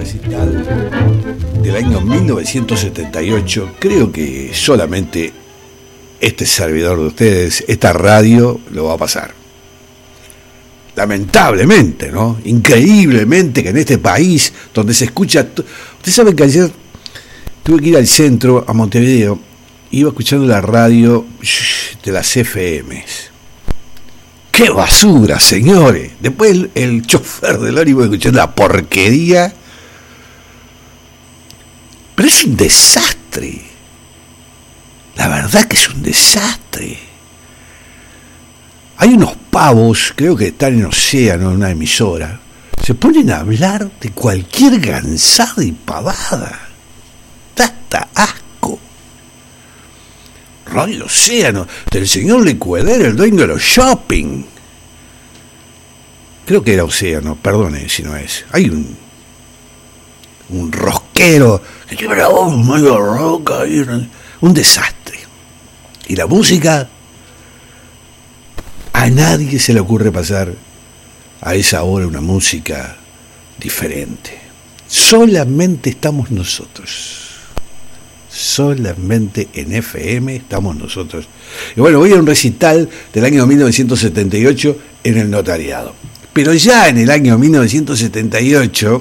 Del año 1978, creo que solamente este servidor de ustedes, esta radio, lo va a pasar. Lamentablemente, ¿no? Increíblemente que en este país donde se escucha... Ustedes saben que ayer tuve que ir al centro, a Montevideo, iba escuchando la radio de las FMs. ¡Qué basura, señores! Después el chofer del ómnibus escuchando la porquería. Pero es un desastre. La verdad que es un desastre. Hay unos pavos, creo que están en Océano, en una emisora, se ponen a hablar de cualquier gansada y pavada. Da hasta asco. Radio Océano, del señor Licuadero, el dueño de los shopping. Creo que era Océano, perdone si no es. Hay un rosquero que tiene la voz medio roca, un desastre. Y la música, a nadie se le ocurre pasar a esa hora una música diferente. Solamente estamos nosotros. Solamente en FM estamos nosotros. Y bueno, voy a un recital del año 1978 en el Notariado. Pero ya en el año 1978